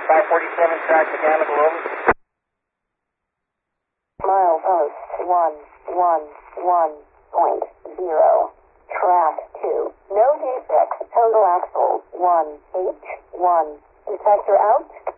547, track mechanical over. Milepost 111.0. Track 2. No defects. Total axle 1H1. Detector out.